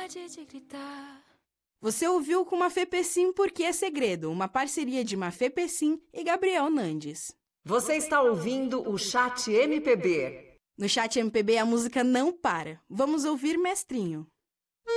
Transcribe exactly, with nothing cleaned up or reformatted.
vontade de gritar. Você ouviu com Mafê Pessim Porque é Segredo, uma parceria de Mafê Pessim e Gabriel Nandes. Você está ouvindo o Chat M P B. No Chat M P B a música não para. Vamos ouvir Mestrinho.